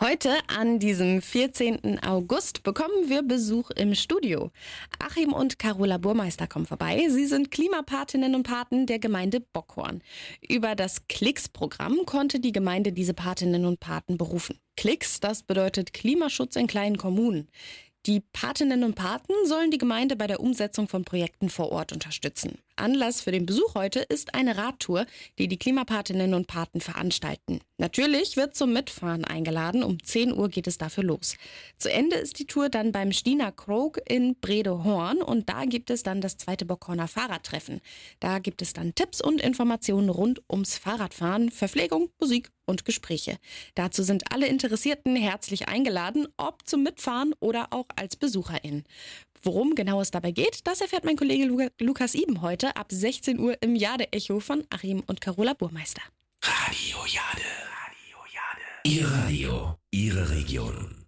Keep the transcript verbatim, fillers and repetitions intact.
Heute, an diesem vierzehnten August, bekommen wir Besuch im Studio. Achim und Carola Burmeister kommen vorbei. Sie sind Klimapatinnen und Paten der Gemeinde Bockhorn. Über das Klicks-Programm konnte die Gemeinde diese Patinnen und Paten berufen. Klicks, das bedeutet Klimaschutz in kleinen Kommunen. Die Patinnen und Paten sollen die Gemeinde bei der Umsetzung von Projekten vor Ort unterstützen. Anlass für den Besuch heute ist eine Radtour, die die Klimapatinnen und Paten veranstalten. Natürlich wird zum Mitfahren eingeladen. Um zehn Uhr geht es dafür los. Zu Ende ist die Tour dann beim Stiner Krog in Brede-Horn und da gibt es dann das zweite Bockhorner Fahrradtreffen. Da gibt es dann Tipps und Informationen rund ums Fahrradfahren, Verpflegung, Musik und Gespräche. Dazu sind alle Interessierten herzlich eingeladen, ob zum Mitfahren oder auch als BesucherInnen. Worum genau es dabei geht, das erfährt mein Kollege Lu- Lukas Iben heute ab sechzehn Uhr im Jade-Echo von Achim und Carola Burmeister. Radio Jade. Radio Jade. Ihr Radio, Ihre Region.